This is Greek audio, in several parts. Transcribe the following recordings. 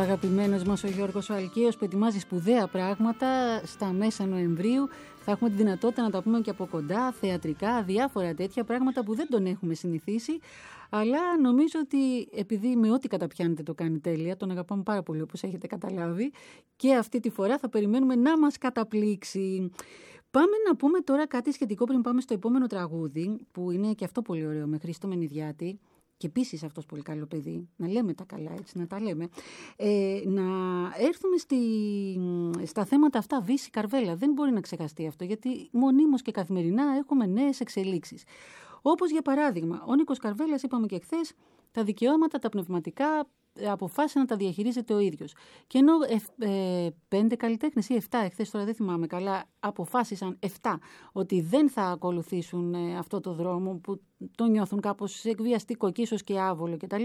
αγαπημένος μας ο Γιώργος ο Αλκαίος, που ετοιμάζει σπουδαία πράγματα στα μέσα Νοεμβρίου. Θα έχουμε τη δυνατότητα να τα πούμε και από κοντά, θεατρικά, διάφορα τέτοια πράγματα που δεν τον έχουμε συνηθίσει. Αλλά νομίζω ότι επειδή με ό,τι καταπιάνετε το κάνει τέλεια, τον αγαπάμε πάρα πολύ όπως έχετε καταλάβει, και αυτή τη φορά θα περιμένουμε να μας καταπλήξει. Πάμε να πούμε τώρα κάτι σχετικό πριν πάμε στο επόμενο τραγούδι, που είναι και αυτό πολύ ωραίο, με Χρήστο Μενιδιάτη. Και επίσης αυτός πολύ καλό παιδί, να λέμε τα καλά έτσι, να τα λέμε. Να έρθουμε στα θέματα αυτά, Βύση Καρβέλα. Δεν μπορεί να ξεχαστεί αυτό, γιατί μονίμως και καθημερινά έχουμε νέες εξελίξεις. Όπως για παράδειγμα, ο Νίκος Καρβέλας, είπαμε και χθες, τα δικαιώματα, τα πνευματικά, αποφάσισε να τα διαχειρίζεται ο ίδιος. Και ενώ 5 καλλιτέχνες ή 7, εχθές τώρα δεν θυμάμαι καλά, αποφάσισαν 7 ότι δεν θα ακολουθήσουν αυτό το δρόμο που το νιώθουν κάπως εκβιαστικό και ίσως και άβολο κτλ.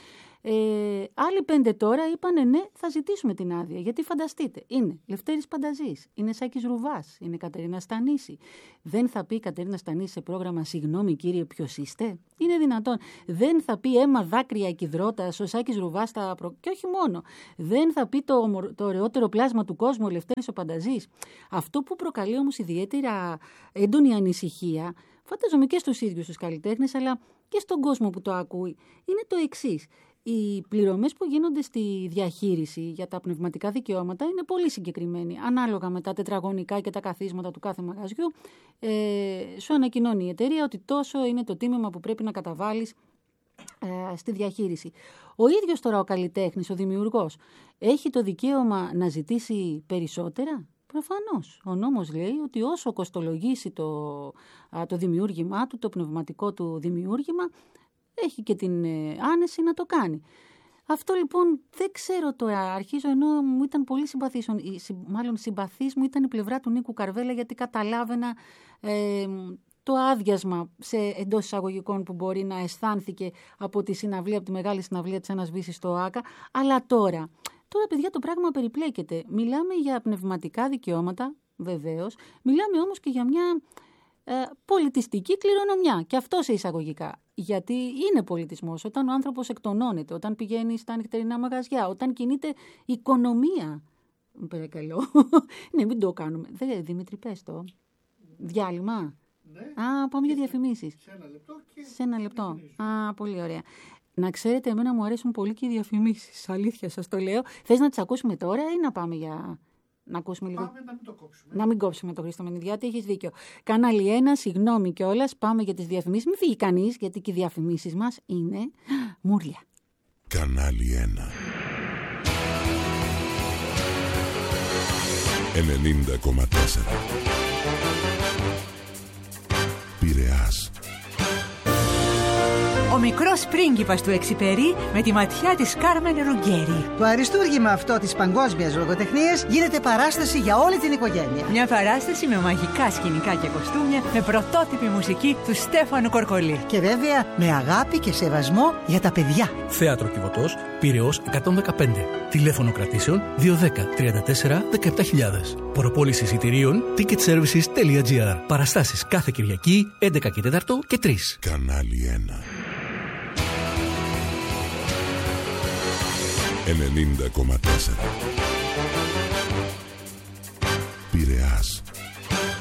Άλλοι 5 τώρα είπαν ναι, θα ζητήσουμε την άδεια. Γιατί φανταστείτε, είναι Λευτέρης Πανταζής, είναι Σάκης Ρουβάς, είναι Κατερίνα Στανίση. Δεν θα πει η Κατερίνα Στανίση σε πρόγραμμα «Συγγνώμη κύριε, ποιος είστε?» Είναι δυνατόν? Δεν θα πει «Αίμα, δάκρυα, Κιδρώτας», ο Σάκης Ρουβάς και όχι μόνο. Δεν θα πει το ωραιότερο πλάσμα του κόσμου, ο Λευτέρης ο Πανταζής. Αυτό που προκαλεί όμως ιδιαίτερα έντονη ανησυχία, φαντάζομαι και στους ίδιους τους καλλιτέχνες, αλλά και στον κόσμο που το ακούει, είναι το εξής. Οι πληρωμές που γίνονται στη διαχείριση για τα πνευματικά δικαιώματα είναι πολύ συγκεκριμένοι. Ανάλογα με τα τετραγωνικά και τα καθίσματα του κάθε μαγαζιού, σου ανακοινώνει η εταιρεία ότι τόσο είναι το τίμημα που πρέπει να καταβάλεις στη διαχείριση. Ο ίδιος τώρα ο καλλιτέχνης, ο δημιουργός, έχει το δικαίωμα να ζητήσει περισσότερα? Προφανώς. Ο νόμος λέει ότι όσο κοστολογήσει το δημιούργημά του, το πνευματικό του δημιούργημα, έχει και την άνεση να το κάνει. Αυτό λοιπόν δεν ξέρω τώρα. Αρχίζω, ενώ μου ήταν πολύ συμπαθής μου ήταν η πλευρά του Νίκου Καρβέλα, γιατί καταλάβαινα το άδειασμα εντός εισαγωγικών που μπορεί να αισθάνθηκε από τη συναυλία, από τη μεγάλη συναυλία της Άννας Βύσης στο ΆΚΑ. Αλλά τώρα, παιδιά, το πράγμα περιπλέκεται. Μιλάμε για πνευματικά δικαιώματα, βεβαίως. Μιλάμε όμως και για μια πολιτιστική κληρονομιά. Και αυτό σε εισαγωγικά. Γιατί είναι πολιτισμός όταν ο άνθρωπος εκτονώνεται, όταν πηγαίνει στα νυχτερινά μαγαζιά, όταν κινείται οικονομία. Παρακαλώ. Ναι, μην το κάνουμε. Δημήτρη, πες το. Διάλειμμα. Ναι. Πάμε για διαφημίσεις. Σε ένα λεπτό. Πολύ ωραία. Να ξέρετε, εμένα μου αρέσουν πολύ και οι διαφημίσεις. Αλήθεια σας το λέω. Θες να τις ακούσουμε τώρα ή να πάμε για... Να ακούσουμε λίγο. Πάμε να μην το κόψουμε. Να μην κόψουμε το Χρήστο Μενιδιάτη, έχεις δίκιο. Κανάλι 1, συγγνώμη κιόλας. Πάμε για τις διαφημίσεις. Μην φύγει κανείς, γιατί και οι διαφημίσεις μας είναι μούρλια. Κανάλι 1 90,4 Πειραιάς. Ο μικρός πρίγκιπας του Εξιπερί με τη ματιά της Κάρμεν Ρουγκέρι. Το αριστούργημα αυτό της παγκόσμιας λογοτεχνίας γίνεται παράσταση για όλη την οικογένεια. Μια παράσταση με μαγικά σκηνικά και κοστούμια, με πρωτότυπη μουσική του Στέφανου Κορκολί. Και βέβαια με αγάπη και σεβασμό για τα παιδιά. Θέατρο Κιβωτός, Πειραιώς 115. Τηλέφωνο κρατήσεων 210 34 17.000. Προπόληση εισιτηρίων ticketservices.gr. Παραστάσεις κάθε Κυριακή 11 και 4 και 3. Κανάλι 1 90,4 Πειραιάς.